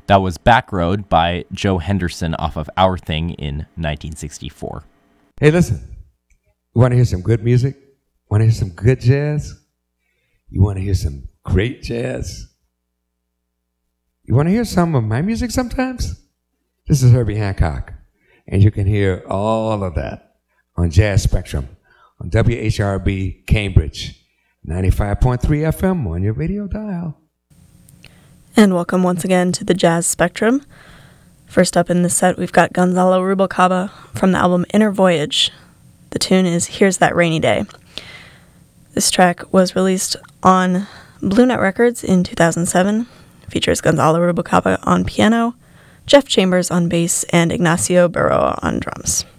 That was Backroad by Joe Henderson off of Our Thing in 1964. Hey, listen. You want to hear some good music? Want to hear some good jazz? You want to hear some great jazz? You want to hear some of my music sometimes? This is Herbie Hancock, and you can hear all of that on Jazz Spectrum on WHRB Cambridge, 95.3 FM on your radio dial. And welcome once again to the Jazz Spectrum. First up in this set, we've got Gonzalo Rubalcaba from the album Inner Voyage. The tune is Here's That Rainy Day. This track was released on Blue Note Records in 2007. Features Gonzalo Rubalcaba on piano, Jeff Chambers on bass, and Ignacio Barroa on drums.